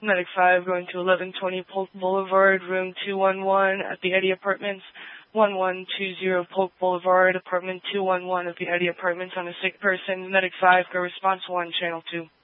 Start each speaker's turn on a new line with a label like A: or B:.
A: Medic 5 going to 1120 Polk Boulevard, room 211 at the Eddy Apartments. 1120 Polk Boulevard, apartment 211 at the Eddy Apartments on a sick person. Medic 5, go response 1, channel 2.